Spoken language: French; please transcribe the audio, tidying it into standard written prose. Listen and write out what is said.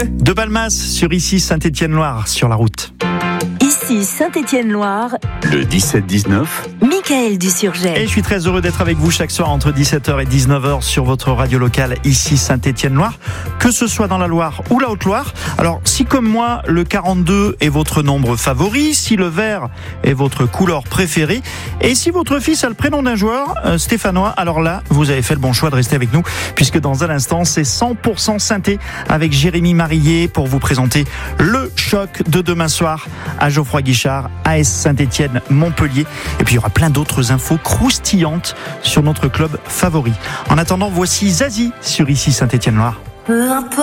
De Balmas sur ici Saint-Étienne-Loire sur la route. Ici Saint-Étienne-Loire, Le 17-19, Michael Dusurget. Et je suis très heureux d'être avec vous chaque soir entre 17h et 19h sur votre radio locale ici Saint-Étienne-Loire, que ce soit dans la Loire ou la Haute-Loire. Alors si comme moi le 42 est votre nombre favori, si le vert est votre couleur préférée, et si votre fils a le prénom d'un joueur stéphanois, alors là vous avez fait le bon choix de rester avec nous, puisque dans un instant c'est 100% synthé avec Jérémy Marillier pour vous présenter le choc de demain soir à Geoffroy-Guichard, AS Saint-Étienne-Montpellier. Et puis il y aura plein d'autres infos croustillantes sur notre club favori. En attendant, voici Zazie sur ici Saint-Étienne-Loire. Peu importe.